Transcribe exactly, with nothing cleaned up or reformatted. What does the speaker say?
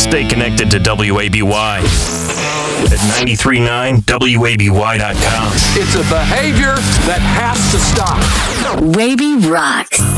Stay connected to W A B Y at nine three nine W A B Y dot com. It's a behavior that has to stop. Wavy rocks.